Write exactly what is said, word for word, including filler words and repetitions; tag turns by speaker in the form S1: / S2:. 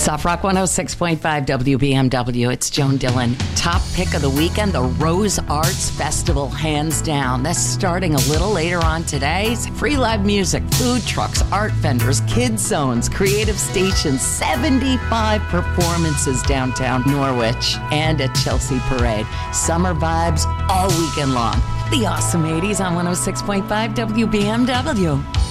S1: Soft Rock one oh six point five W B M W. It's Joan Dillon. Top pick of the weekend, the Rose Arts Festival, hands down. That's starting a little later on today. Free live music, food trucks, art vendors, kids zones, creative stations, seventy-five performances downtown Norwich, and a Chelsea parade. Summer vibes all weekend long. The awesome eighties on one oh six point five W B M W.